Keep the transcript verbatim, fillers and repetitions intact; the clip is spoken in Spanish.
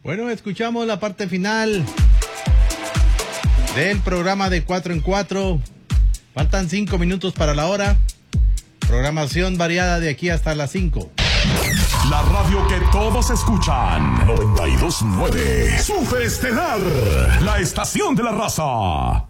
Bueno, escuchamos la parte final del programa de cuatro en cuatro. Faltan cinco minutos para la hora. Programación variada de aquí hasta las cinco. La radio que todos escuchan. noventa y dos punto nueve. Superestelar. La estación de la raza.